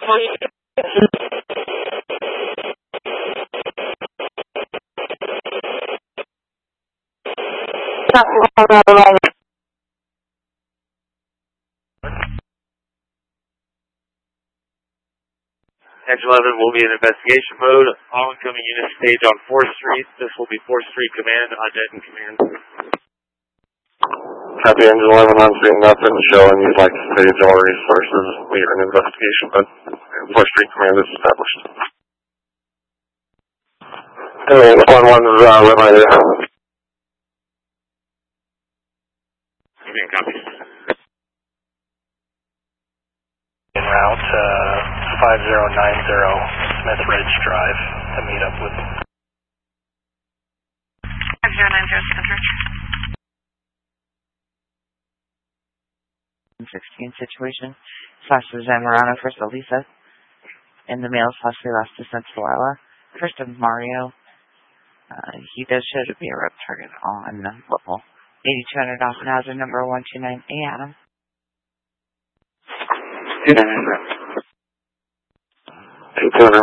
Engine 11 will be in investigation mode. All incoming units stage on 4th Street. This will be 4th Street Command on Denton Command. Copy, Engine 11 on screen, nothing showing you'd like to stage all resources. We are in investigation, but 4th Street Command is established. Hey, 1-1 is reminder. Command copy. En route 5090 Smith Ridge Drive to meet up with 5090 Smith Ridge. 16 situation. Slash to Zamorano, first to Lisa. In the mail, slash to last descent to Lila. First to Mario. He does show to be a rep target on level 8200 off hazard number 129A Adam. 220.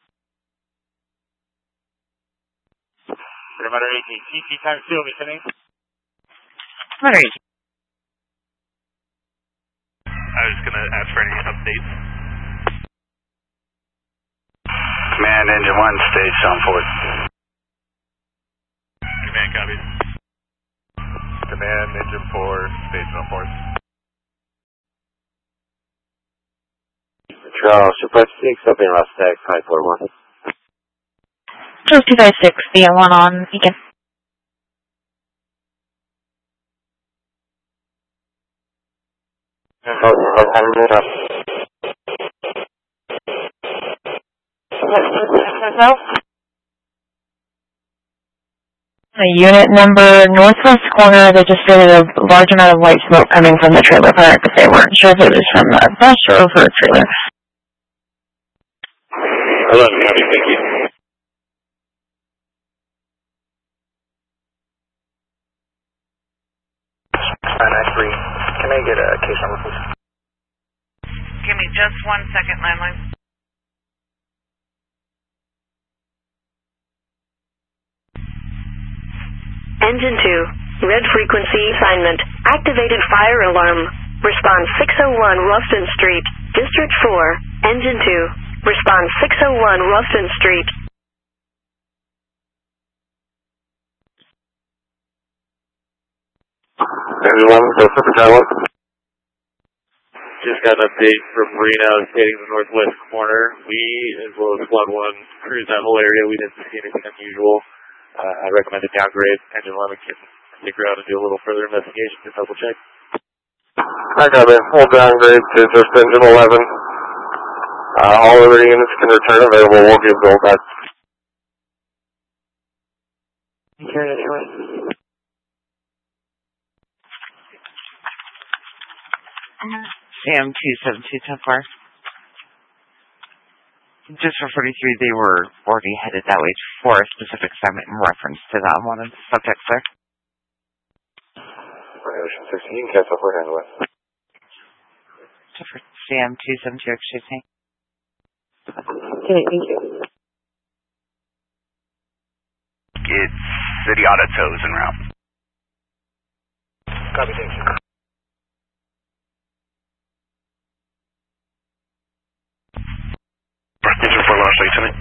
Reminder 18, CC times 2 will be sending. Reminder 18. I was going to ask for any updates. Command, Engine 1, staged on 4th. Command, copy. Command, Engine 4, staged on 4th. Charles, Suppress 6, up in Rostec, 541. 256, the one on Beacon. Unit number northwest corner, they just stated a large amount of white smoke coming from the trailer park, but they weren't sure if it was from a bus or over a trailer. 11, copy, thank you. Can I get a case number, please? Give me just 1 second, landline. Engine 2, red frequency assignment, activated fire alarm, response 601 Ruffton Street, District 4, Engine 2, response 601 Ruffton Street. Engine 1, go for Tower. Just got an update from Reno stating the northwest corner. We, as well as Squad 1, cruised that whole area. We didn't see anything unusual. I recommend a downgrade. Engine 11 can stick around and do a little further investigation to double check. I got it. Full downgrade to just Engine 11. All other units can return available. We'll give Bill back. Carry it anyway. Sam 272 10 far. Just for 43, they were already headed that way for a specific assignment in reference to that one of the subjects there. Ocean 16, cancel for handling. So for Sam 272, excuse me. Okay, thank you. It's City Auto Tows en route. Copy, thank you. Engine 4, Large Lieutenant.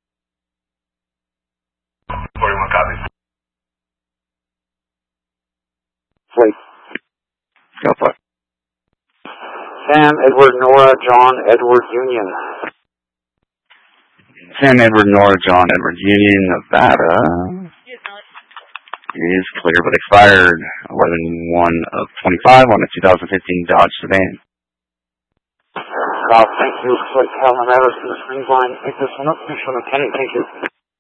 41 copies. Wait. Go for it. Sam, Edward, Nora, John, Edward, Union. Sam, Edward, Nora, John, Edward, Union, Nevada. Is clear but expired. 11-1 of 25 on a 2015 Dodge sedan. Thank you. Looks like Calvin Matters to the screen line. Pick this one up. Mission Lieutenant, thank you.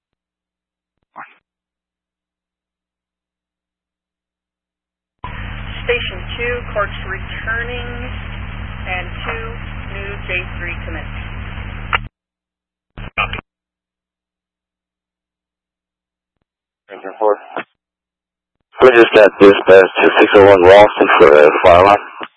Station 2, Corks returning, and 2, new J3 commence. Engine 4. We just got dispatched to 601 Ralston for a fire line.